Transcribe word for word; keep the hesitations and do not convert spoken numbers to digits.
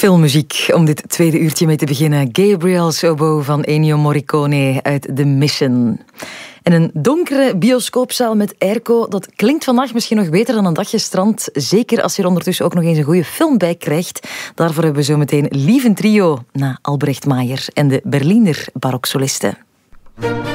Filmmuziek om dit tweede uurtje mee te beginnen. Gabriel Sobo van Ennio Morricone uit The Mission. En een donkere bioscoopzaal met airco, dat klinkt vandaag misschien nog beter dan een dagje strand. Zeker als je er ondertussen ook nog eens een goede film bij krijgt. Daarvoor hebben we zo meteen Lieven Trio na Albrecht Maier en de Berliner baroksolisten.